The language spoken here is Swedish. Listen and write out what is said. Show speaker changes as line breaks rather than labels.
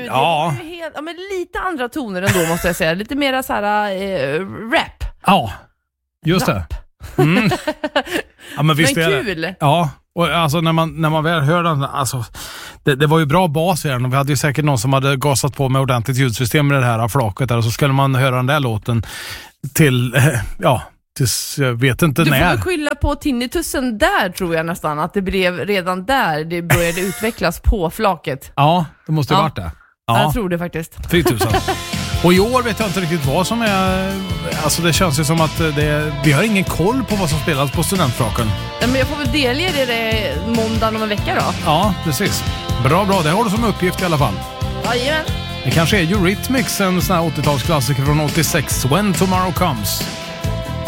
Ja.
var ju helt, men lite andra toner ändå måste jag säga. Lite mer så här rap.
Ja, just det. Mm. Ja, men visst
men
är
kul.
Det. Ja, och alltså när man väl hör den, alltså det var ju bra bas i den, och vi hade ju säkert någon som hade gasat på med ordentligt ljudsystem med det här flaket där, och så skulle man höra den där låten till, tills jag vet inte
när. Du
när.
får skylla på tinnitussen där, tror jag nästan, att det blev redan där det började utvecklas på flaket.
Ja, det måste ju varit det. Ja,
jag tror det faktiskt.
3000. Och i år vet jag inte riktigt vad som är... Alltså det känns ju som att vi har ingen koll på vad som spelas på studentflaken.
Ja, men jag får väl delge det måndagen om en vecka då.
Ja, precis. Bra. Det har du som uppgift i alla fall.
Jajamän.
Det kanske är Eurythmics, en sån här 80-talsklassiker från 86. When Tomorrow Comes.